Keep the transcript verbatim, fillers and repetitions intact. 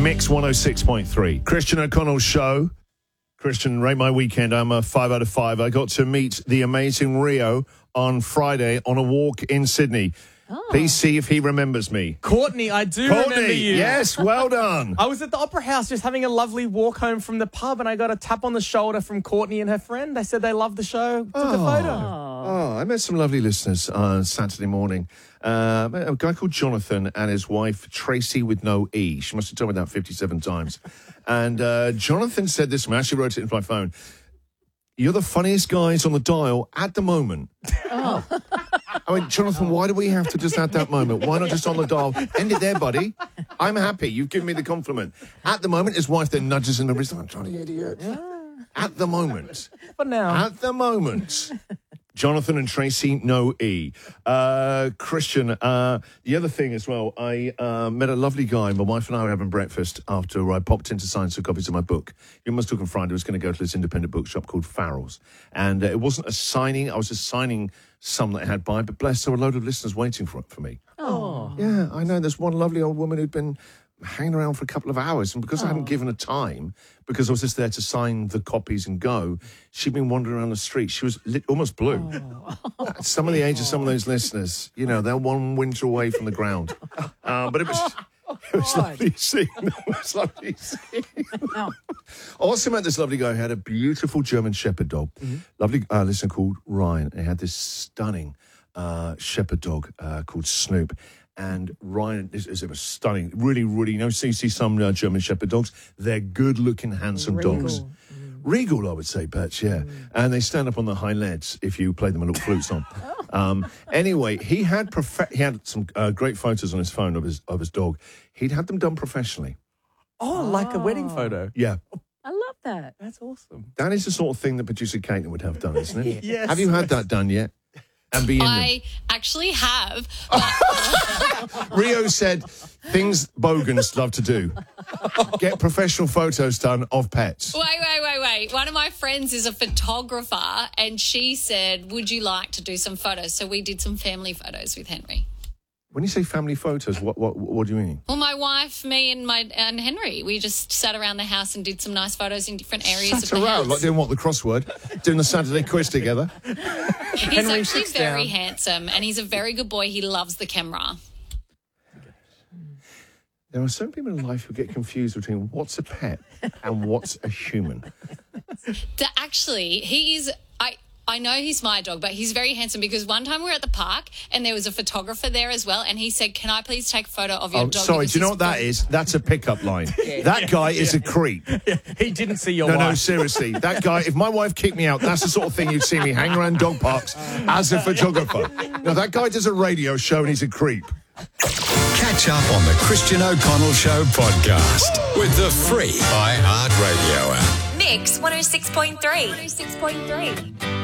Mix one oh six point three. Christian O'Connell's show. Christian, rate my weekend. I'm a five out of five. I got to meet the amazing Rio on Friday on a walk in Sydney. Oh. Please see if he remembers me. Courtney, I do Courtney, remember you. Yes, well done. I was at the Opera House just having a lovely walk home from the pub, and I got a tap on the shoulder from Courtney and her friend. They said they loved the show. Took oh. a photo. Oh, I met some lovely listeners on Saturday morning. Uh, a guy called Jonathan and his wife, Tracy with no E. She must have told me that fifty-seven times. And uh, Jonathan said this to me. I actually wrote it into my phone. You're the funniest guys on the dial at the moment. Oh. I mean, Jonathan, why do we have to just at that moment? Why not just on the dial? End it there, buddy. I'm happy. You've given me the compliment. At the moment, his wife then nudges in the wrist. I'm trying to idiot. At the moment. But now. At the moment. Jonathan and Tracy, no E. Uh, Christian, uh, the other thing as well, I uh, met a lovely guy. My wife and I were having breakfast after I popped in to sign some copies of my book. You must talk on Friday. I was going to go to this independent bookshop called Farrell's. And uh, it wasn't a signing. I was just signing some that I had by, but bless, there were a load of listeners waiting for it for me. Oh. Yeah, I know. There's one lovely old woman who'd been hanging around for a couple of hours, and because oh. I hadn't given her time, because I was just there to sign the copies and go, she'd been wandering around the street. She was lit, almost blue. Oh. Some of the age of some of those listeners, you know, they're one winter away from the ground. Uh, but it was... It was lovely seeing them. It was lovely seeing them. I also met this lovely guy who had a beautiful German Shepherd dog. Mm-hmm. Lovely uh, listener called Ryan. He had this stunning uh, Shepherd dog uh, called Snoop. And Ryan is, is it was stunning. Really, really, you know, so you see some uh, German Shepherd dogs. They're good-looking, handsome Regal. dogs. Mm. Regal, I would say, Perch, yeah. Mm. And they stand up on the hind legs if you play them a little flutes on. Um, anyway, he had prof- he had some uh, great photos on his phone of his of his dog. He'd had them done professionally. Oh, like a wedding photo? Yeah. I love that. That's awesome. That is the sort of thing that producer Caitlin would have done, isn't it? Yes. Have you had that done yet? And be in I them? actually have. Rio said things bogans love to do. Get professional photos done of pets. Wait, wait, wait, wait. One of my friends is a photographer, and she said, would you like to do some photos? So we did some family photos with Henry. When you say family photos, what what what do you mean? Well, my wife, me, and my and Henry, we just sat around the house and did some nice photos in different areas sat of the around, house. Like doing what, the crossword? Doing the Saturday quiz together? He's Henry actually sits very down. handsome, and he's a very good boy. He loves the camera. There are some people in life who get confused between what's a pet and what's a human. The, actually, he is... I. I know he's my dog, but he's very handsome because one time we were at the park and there was a photographer there as well, and he said, can I please take a photo of your Oh, dog? sorry, Because do you know he's what that is? That's a pickup line. That guy is a creep. He didn't see your No, wife. no, seriously. That guy, if my wife kicked me out, that's the sort of thing you'd see me hang around dog parks as a photographer. No, that guy does a radio show and he's a creep. Catch up on the Christian O'Connell Show podcast with the free iHeartRadio app. Mix one oh six point three. one oh six point three.